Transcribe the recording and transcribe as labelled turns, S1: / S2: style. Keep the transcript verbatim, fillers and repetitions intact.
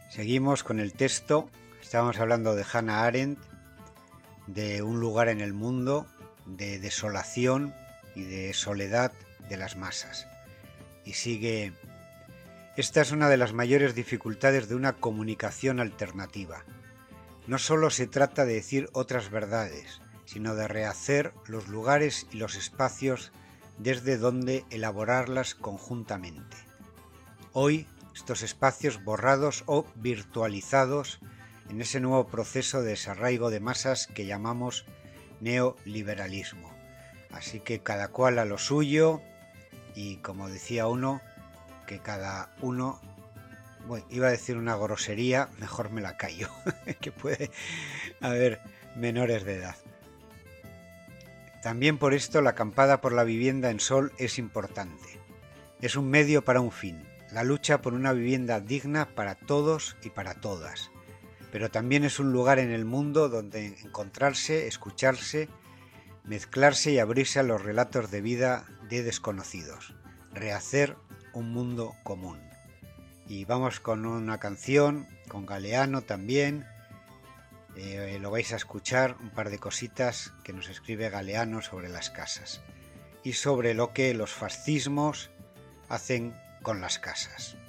S1: Seguimos con el texto. Estábamos hablando de Hannah Arendt, de un lugar en el mundo, de desolación y de soledad de las masas. Y sigue: esta es una de las mayores dificultades de una comunicación alternativa. No solo se trata de decir otras verdades, sino de rehacer los lugares y los espacios desde donde elaborarlas conjuntamente. Hoy, estos espacios borrados o virtualizados en ese nuevo proceso de desarraigo de masas que llamamos neoliberalismo. Así que cada cual a lo suyo y, como decía uno, que cada uno... Bueno, iba a decir una grosería, mejor me la callo, que puede haber menores de edad. También por esto la acampada por la vivienda en Sol es importante. Es un medio para un fin, la lucha por una vivienda digna para todos y para todas. Pero también es un lugar en el mundo donde encontrarse, escucharse, mezclarse y abrirse a los relatos de vida de desconocidos. Rehacer un mundo común. Y vamos con una canción, con Galeano también. Eh, lo vais a escuchar, un par de cositas que nos escribe Galeano sobre las casas y sobre lo que los fascismos hacen con las casas.